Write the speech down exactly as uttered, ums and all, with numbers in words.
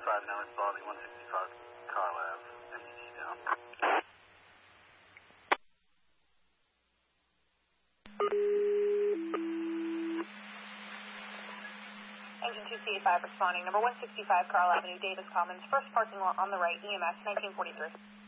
five now responding, one sixty-five Carl Ave, M D T down. Engine two C eighty-five responding, number one sixty-five Carl Avenue, Davis Commons, first parking lot on the right, E M S nineteen forty-three.